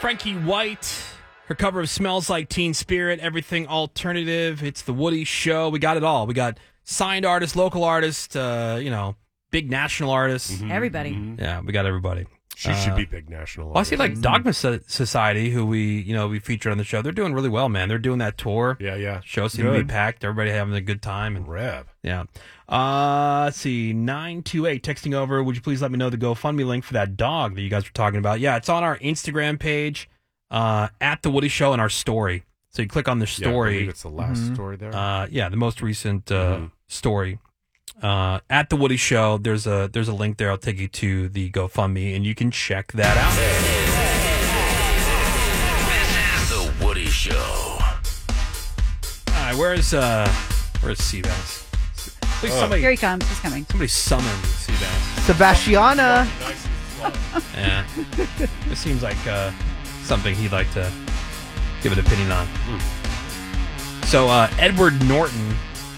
Frankie White, her cover of Smells Like Teen Spirit, everything alternative. It's the Woody Show. We got it all. We got signed artists, local artists, big national artists. Everybody. Yeah, we got everybody. She should be big national. Well, I see like Dogma Society, who we featured on the show. They're doing really well, man. They're doing that tour. Yeah. Show seems to be packed. Everybody having a good time. And Rev. Yeah. Let's see. 928 texting over. Would you please let me know the GoFundMe link for that dog that you guys were talking about? Yeah, it's on our Instagram page, at The Woody Show in our story. So you click on the story. I believe it's the last story there. The most recent story. At The Woody Show, there's a link there. I'll take you to the GoFundMe, and you can check that out. This is The Woody Show. All right, where's Seabass? Please, somebody, Here he comes. He's coming. somebody summon Seabass. Sebastiana. Yeah, it seems like something he'd like to give an opinion on. So Edward Norton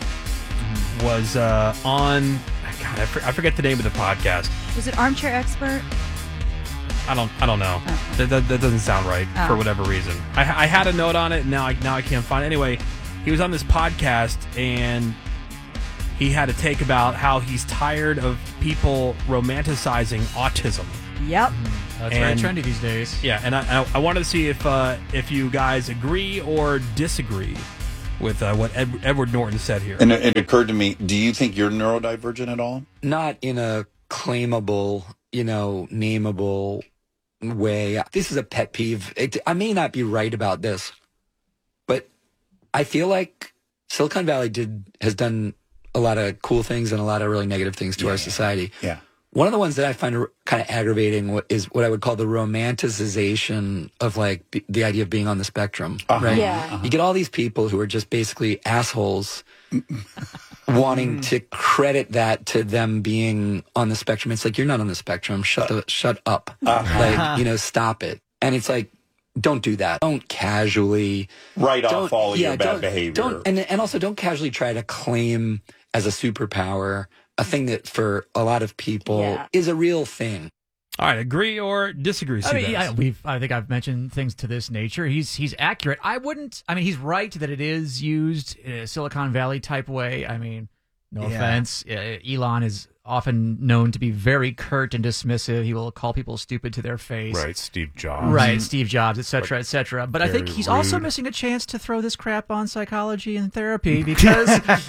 was on. God, I forget the name of the podcast. Was it Armchair Expert? I don't know. Okay. That doesn't sound right for whatever reason. I had a note on it, and now I can't find it. Anyway, he was on this podcast, and he had a take about how he's tired of people romanticizing autism. Yep. That's very trendy these days. Yeah, and I wanted to see if you guys agree or disagree with what Edward Norton said here. And it occurred to me, do you think you're neurodivergent at all? Not in a claimable, nameable way. This is a pet peeve. I may not be right about this, but I feel like Silicon Valley has done a lot of cool things and a lot of really negative things to our society. Yeah. One of the ones that I find kind of aggravating is what I would call the romanticization of like the idea of being on the spectrum, right? Yeah. You get all these people who are just basically assholes wanting to credit that to them being on the spectrum. It's like, you're not on the spectrum. Shut up. Stop it. And it's like, don't do that. Don't casually write off all your bad behavior. And also don't casually try to claim as a superpower a thing that for a lot of people is a real thing. All right, agree or disagree? I think I've mentioned things to this nature. He's accurate. He's right that it is used in a Silicon Valley type way. I mean, no offense. Elon is often known to be very curt and dismissive. He will call people stupid to their face. Right, Steve Jobs. Right, Steve Jobs, et cetera, et cetera. But I think he's rude. also missing a chance to throw this crap on psychology and therapy because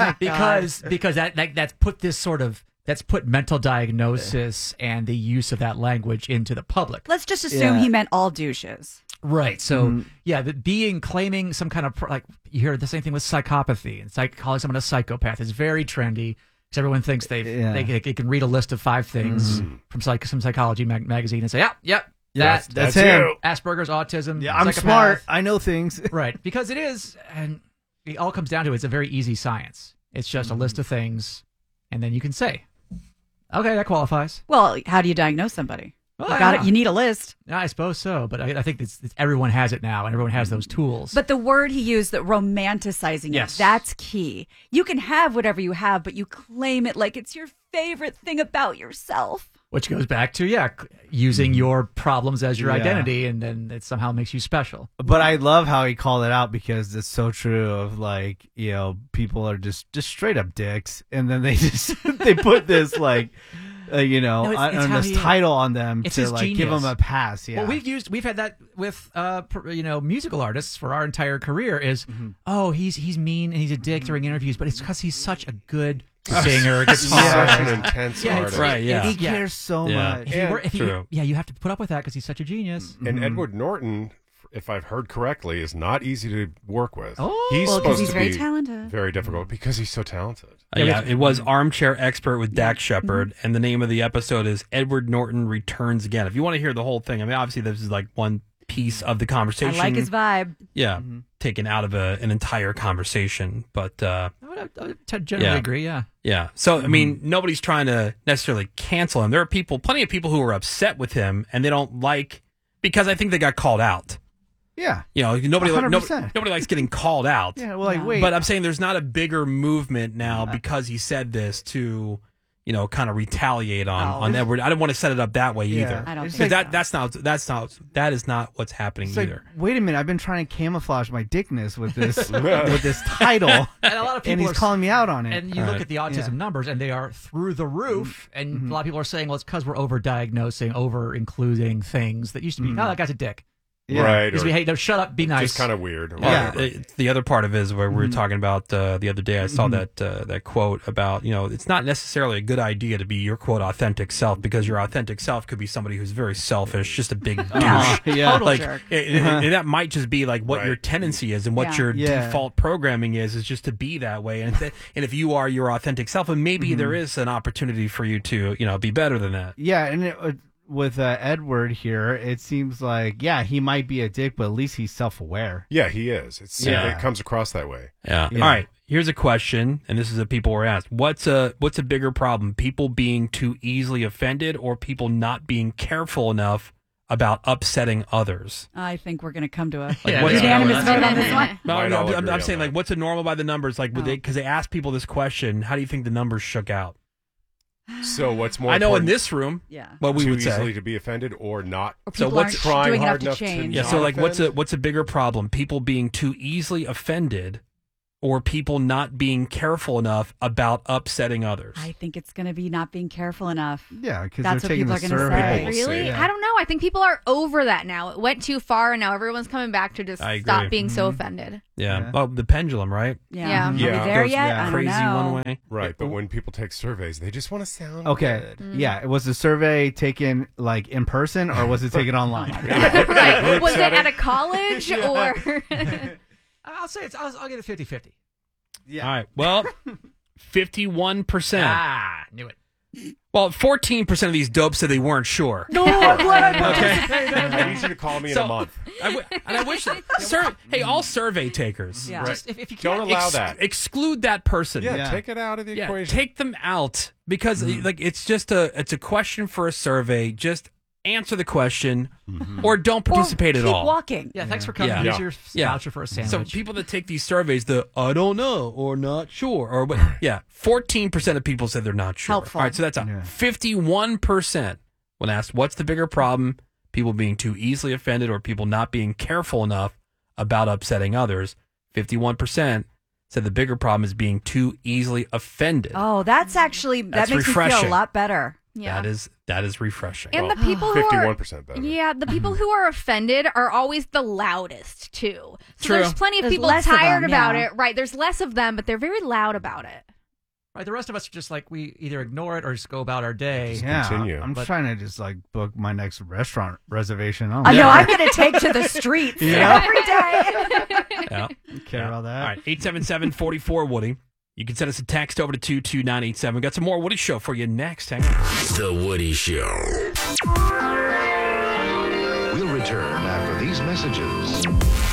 that's put this sort of that's put mental diagnosis and the use of that language into the public. Let's just assume he meant all douches. Right. So, claiming some kind of, like, you hear the same thing with psychopathy and calling someone a psychopath is very trendy because everyone thinks they can read a list of 5 things from some psychology magazine and say, that's him. Asperger's, autism. Yeah, I'm smart. I know things. Right. Because it is, and it all comes down to it's a very easy science. It's just a list of things, and then you can say, okay, that qualifies. Well, how do you diagnose somebody? Well, you need a list. I suppose so, but I think everyone has it now, and everyone has those tools. But the word he used, that romanticizing it, that's key. You can have whatever you have, but you claim it like it's your favorite thing about yourself. Which goes back to, using your problems as your identity, and then it somehow makes you special. But I love how he called it out because it's so true of like, people are just straight up dicks. And then they they put this like, this title on them to like genius. give them a pass. Yeah. Well, we've had that with, musical artists for our entire career is, he's mean and he's a dick during interviews, but it's because he's such a good singer, guitarist. Such an intense artist. Right, yeah. He cares so much. You have to put up with that because he's such a genius. And Edward Norton, if I've heard correctly, is not easy to work with. Oh, he's very talented. Very difficult because he's so talented. It was Armchair Expert with Dax Shepard, and the name of the episode is Edward Norton Returns Again. If you want to hear the whole thing, I mean, obviously this is like one piece of the conversation. I like his vibe. Yeah, taken out of an entire conversation, but I would generally agree. Yeah. Yeah. So I mean, nobody's trying to necessarily cancel him. There are plenty of people who are upset with him, and they don't like because I think they got called out. Yeah. Nobody likes getting called out. Yeah, well, wait. But I'm saying there's not a bigger movement now because he said this to, kind of retaliate on Edward. I don't want to set it up that way either. I don't think so. That is not what's happening either. Wait a minute, I've been trying to camouflage my dickness with this with this title, and a lot of people he's calling me out on it. And you look at the autism numbers, and they are through the roof. And a lot of people are saying, well, it's because we're over-diagnosing, over-including things that used to be, that guy's a dick. Yeah. Right. Used to be, hey, no, shut up, be nice. Just kind of weird. The other part of it is where we were talking about the other day. I saw that quote about, it's not necessarily a good idea to be your, quote, authentic self, because your authentic self could be somebody who's very selfish, just a big douche. Total jerk. That might just be like what your tendency is and what your default programming is just to be that way. And if you are your authentic self, and maybe there is an opportunity for you to, be better than that. Yeah, and with Edward here, it seems like, he might be a dick, but at least he's self-aware. Yeah, he is. It comes across that way. Yeah. All right. Here's a question, and this is what people were asked. What's a bigger problem? People being too easily offended, or people not being careful enough about upsetting others? I think we're going to come to a unanimous vote on this one. I'm saying, what's a normal by the numbers? Because they asked people this question, how do you think the numbers shook out? So what's more? I know important, in this room, what we too would say, easily to be offended or not. Or so what's trying hard enough to change? Yeah. So what's a bigger problem? People being too easily offended, or people not being careful enough about upsetting others? I think it's going to be not being careful enough. Yeah, because that's what people are going to say. Really? I don't know. I think people are over that now. It went too far, and now everyone's coming back to just stop being so offended. Yeah. Oh, the pendulum, right? Yeah. Are we there yet? I don't crazy know. one way. Right, but when people take surveys, they just want to sound good. Mm. Yeah. Was the survey taken in person, or was it taken online? Right. Was it at a college or? I'll say I'll get a 50-50. Yeah. All right. Well, 51%. Knew it. Well, 14% of these dopes said they weren't sure. No, I'm glad I need you to call me in a month. I wish. Hey, all survey takers. Yeah. Just, if you can't don't allow that. Exclude that person. Yeah, take it out of the equation. Take them out, because it's just it's a question for a survey. Just answer the question, or don't participate at all. Keep walking. Yeah, thanks for coming. Here's your voucher for a sandwich. So people that take these surveys, I don't know or not sure, or 14% of people said they're not sure. Helpful. All right, so that's 51% when asked what's the bigger problem, people being too easily offended or people not being careful enough about upsetting others. 51% said the bigger problem is being too easily offended. Oh, that's actually makes refreshing. me feel a lot better. Yeah. That is refreshing. And the people who 51% better. Yeah, the people who are offended are always the loudest too. So True. there's plenty of There's people less of tired them, about it. Right. There's less of them, but they're very loud about it. Right, the rest of us are just we either ignore it or just go about our day. Continue. I'm trying to just book my next restaurant reservation. I know, I'm going to take to the streets every day. Yeah. Care about that. All right, 877-44-WOODY. You can send us a text over to 22987. We've got some more Woody Show for you next. Hang on. The Woody Show. We'll return after these messages.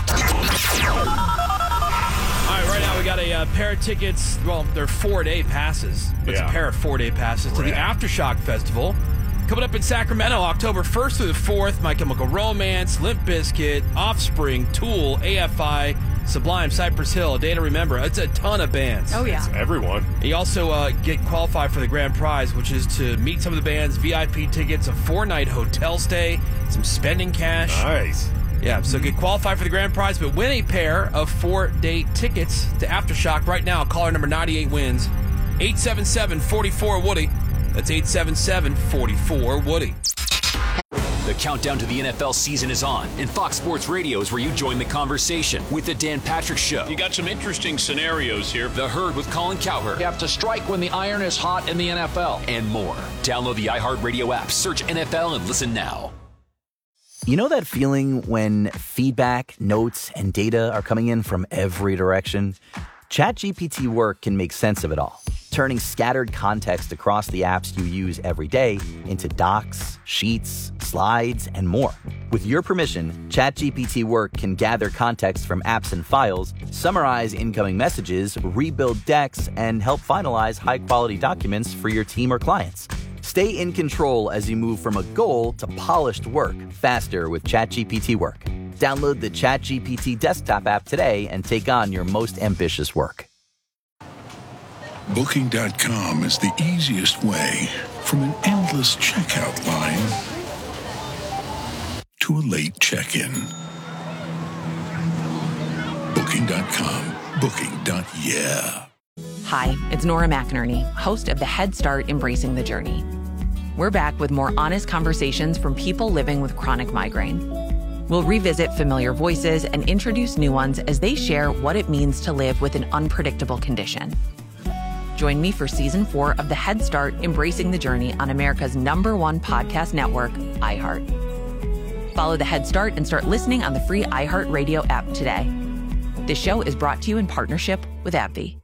All right, right now we got a pair of tickets. Well, they're 4-day passes. It's a pair of 4-day passes to the Aftershock Festival. Coming up in Sacramento, October 1st through the 4th, My Chemical Romance, Limp Bizkit, Offspring, Tool, AFI, Sublime, Cypress Hill, A Day to Remember. It's a ton of bands. Oh, yeah. It's everyone. You also get qualified for the grand prize, which is to meet some of the band's VIP tickets, a 4-night hotel stay, some spending cash. Nice. Yeah, so get qualified for the grand prize, but win a pair of 4-day tickets to Aftershock right now. Caller number 98 wins. 877-44-WOODY. That's 877-44-WOODY. The countdown to the NFL season is on, and Fox Sports Radio is where you join the conversation with the Dan Patrick Show. You got some interesting scenarios here. The Herd with Colin Cowherd. You have to strike when the iron is hot in the NFL. And more. Download the iHeartRadio app, search NFL, and listen now. You know that feeling when feedback, notes, and data are coming in from every direction? ChatGPT Work can make sense of it all, turning scattered context across the apps you use every day into docs, sheets, slides, and more. With your permission, ChatGPT Work can gather context from apps and files, summarize incoming messages, rebuild decks, and help finalize high-quality documents for your team or clients. Stay in control as you move from a goal to polished work faster with ChatGPT Work. Download the ChatGPT desktop app today and take on your most ambitious work. Booking.com is the easiest way from an endless checkout line to a late check-in. Booking.com. Booking.yeah. Hi, it's Nora McInerney, host of the Head Start Embracing the Journey. We're back with more honest conversations from people living with chronic migraine. We'll revisit familiar voices and introduce new ones as they share what it means to live with an unpredictable condition. Join me for Season 4 of the Head Start Embracing the Journey on America's #1 podcast network, iHeart. Follow the Head Start and start listening on the free iHeartRadio app today. This show is brought to you in partnership with AbbVie.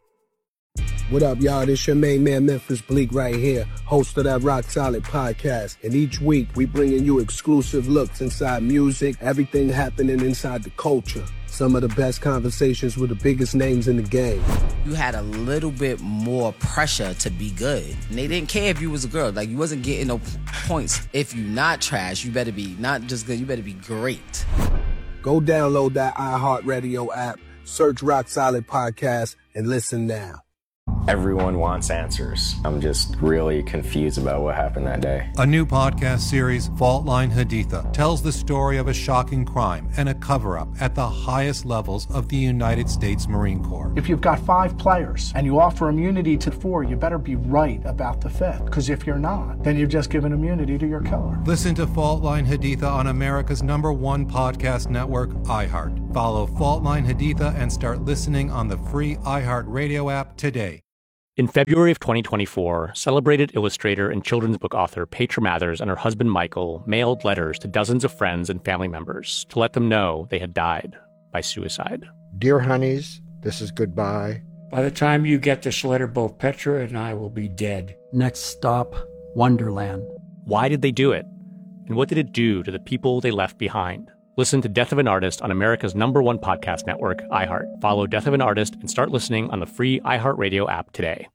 What up, y'all? This your main man, Memphis Bleak, right here, host of that Rock Solid podcast. And each week, we bringing you exclusive looks inside music, everything happening inside the culture. Some of the best conversations with the biggest names in the game. You had a little bit more pressure to be good. And they didn't care if you was a girl. Like, you wasn't getting no points. If you not trash, you better be not just good, you better be great. Go download that iHeartRadio app, search Rock Solid Podcast, and listen now. Everyone wants answers. I'm just really confused about what happened that day. A new podcast series, Fault Line Haditha, tells the story of a shocking crime and a cover-up at the highest levels of the United States Marine Corps. If you've got 5 players and you offer immunity to 4, you better be right about the 5th. Because if you're not, then you've just given immunity to your killer. Listen to Fault Line Haditha on America's #1 podcast network, iHeart. Follow Fault Line Haditha and start listening on the free iHeartRadio app today. In February of 2024, celebrated illustrator and children's book author Petra Mathers and her husband Michael mailed letters to dozens of friends and family members to let them know they had died by suicide. Dear honeys, this is goodbye. By the time you get this letter, both Petra and I will be dead. Next stop, Wonderland. Why did they do it? And what did it do to the people they left behind? Listen to Death of an Artist on America's #1 podcast network, iHeart. Follow Death of an Artist and start listening on the free iHeartRadio app today.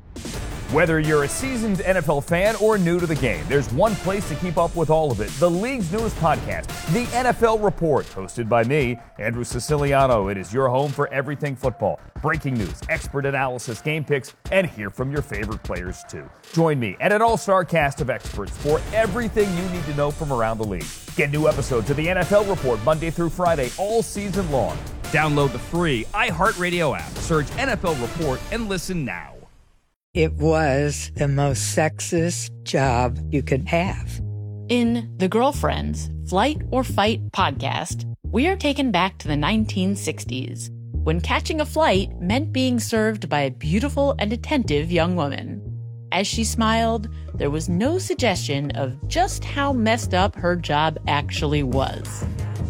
Whether you're a seasoned NFL fan or new to the game, there's one place to keep up with all of it. The league's newest podcast, The NFL Report, hosted by me, Andrew Siciliano. It is your home for everything football. Breaking news, expert analysis, game picks, and hear from your favorite players too. Join me and an all-star cast of experts for everything you need to know from around the league. Get new episodes of The NFL Report Monday through Friday all season long. Download the free iHeartRadio app, search NFL Report, and listen now. It was the most sexist job you could have. In The Girlfriends, Flight or Fight podcast, we are taken back to the 1960s, when catching a flight meant being served by a beautiful and attentive young woman. As she smiled, there was no suggestion of just how messed up her job actually was.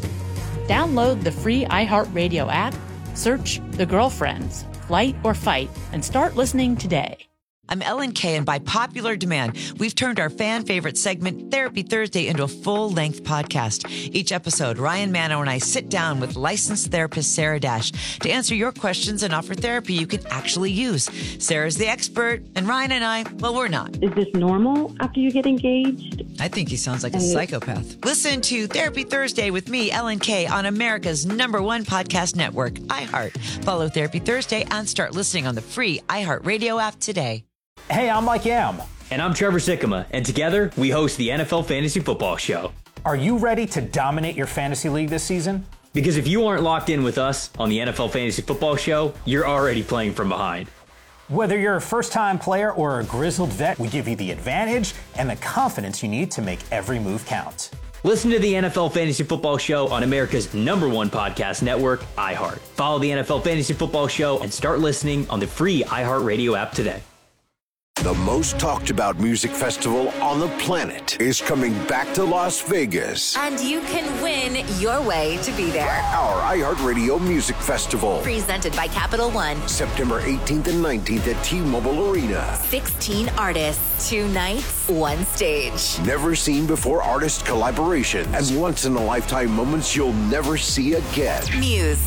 Download the free iHeartRadio app, search The Girlfriends, Flight or Fight, and start listening today. I'm Ellen Kay, and by popular demand, we've turned our fan-favorite segment, Therapy Thursday, into a full-length podcast. Each episode, Ryan Manno and I sit down with licensed therapist Sarah Dash to answer your questions and offer therapy you can actually use. Sarah's the expert, and Ryan and I, well, we're not. Is this normal after you get engaged? I think he sounds like a psychopath. Listen to Therapy Thursday with me, Ellen Kay, on America's #1 podcast network, iHeart. Follow Therapy Thursday and start listening on the free iHeartRadio app today. Hey, I'm Mike Yam. And I'm Trevor Sikkema, and together we host the NFL Fantasy Football Show. Are you ready to dominate your fantasy league this season? Because if you aren't locked in with us on the NFL Fantasy Football Show, you're already playing from behind. Whether you're a first-time player or a grizzled vet, we give you the advantage and the confidence you need to make every move count. Listen to the NFL Fantasy Football Show on America's #1 podcast network, iHeart. Follow the NFL Fantasy Football Show and start listening on the free iHeartRadio app today. The most talked about music festival on the planet is coming back to Las Vegas. And you can win your way to be there. Our iHeartRadio Music Festival. Presented by Capital One. September 18th and 19th at T-Mobile Arena. 16 artists, 2 nights, 1 stage. Never seen before artist collaborations and once-in-a-lifetime moments you'll never see again. Muse.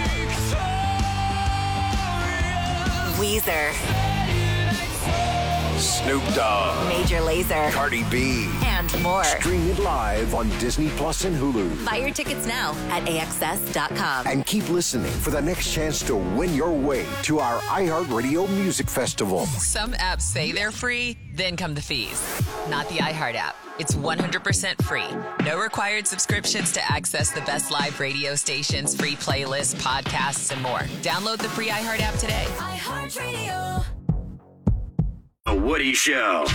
Weezer. Snoop Dogg, Major Lazer, Cardi B, and more. Stream it live on Disney Plus and Hulu. Buy your tickets now at AXS.com. And keep listening for the next chance to win your way to our iHeartRadio Music Festival. Some apps say they're free, then come the fees. Not the iHeart app. It's 100% free. No required subscriptions to access the best live radio stations, free playlists, podcasts, and more. Download the free iHeart app today. iHeartRadio. The Woody Show.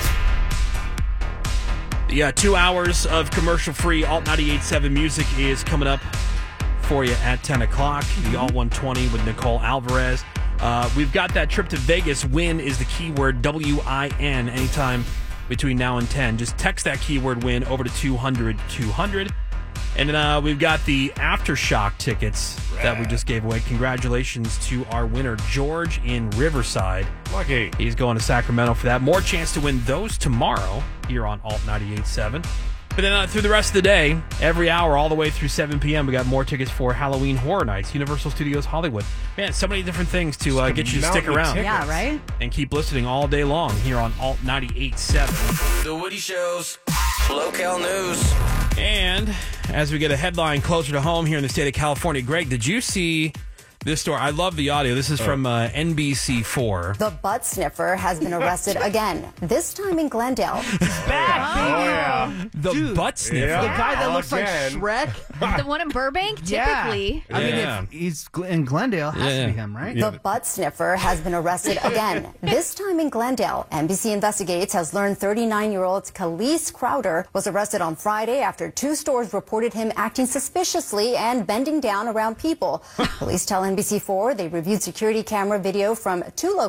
Yeah, 2 hours of commercial-free Alt 98.7 music is coming up for you at 10 o'clock. The Alt 120 with Nicole Alvarez. We've got that trip to Vegas. Win is the keyword, WIN, anytime between now and 10. Just text that keyword win over to 200-200. And then we've got the Aftershock tickets that we just gave away. Congratulations to our winner, George in Riverside. Lucky. He's going to Sacramento for that. More chance to win those tomorrow here on Alt 98.7. But then through the rest of the day, every hour, all the way through 7 p.m., we got more tickets for Halloween Horror Nights, Universal Studios Hollywood. Man, so many different things to get you to stick around. Yeah, right? And keep listening all day long here on Alt 98.7. The Woody Show's Local News. And as we get a headline closer to home here in the state of California, Greg, did you see this story? I love the audio. This is from NBC4. The butt sniffer has been arrested again, this time in Glendale. Back, Oh, yeah. The butt sniffer. Yeah. The guy that looks like Again. Shrek. The one in Burbank, Yeah. typically. I mean, Yeah. if he's in Glendale, it has to be him, right? The butt sniffer has been arrested again, this time in Glendale. NBC Investigates has learned 39-year-old Khalees Crowder was arrested on Friday after 2 stores reported him acting suspiciously and bending down around people. Police tell NBC4 they reviewed security camera video from 2 locations